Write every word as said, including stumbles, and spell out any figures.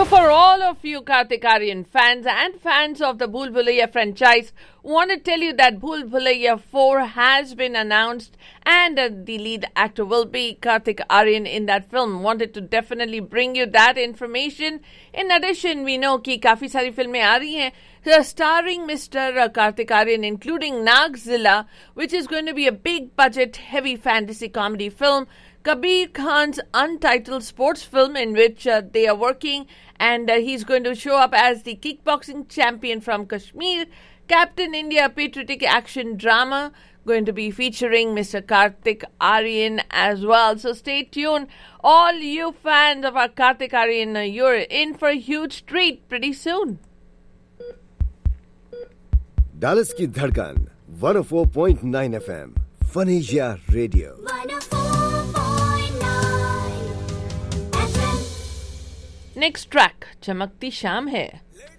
for all of you Kartik Aaryan fans and fans of the Bhool Bhulaiya franchise, want to tell you that Bhool Bhulaiya four has been announced and uh, the lead actor will be Kartik Aaryan in that film. Wanted to definitely bring you that information. In addition, we know कि काफी सारी फिल्में आ रही हैं uh, starring Mister Kartik Aaryan, including Nagzilla, which is going to be a big budget, heavy fantasy comedy film. Kabir Khan's untitled sports film in which uh, they are working, and uh, he's going to show up as the kickboxing champion from Kashmir. Captain India patriotic action drama going to be featuring Mister Kartik Aaryan as well. So stay tuned. All you fans of our Kartik Aaryan, uh, you're in for a huge treat pretty soon. Dallas की धड़कन one oh four point nine F M Fun Asia Radio. Next track, चमकती शाम है.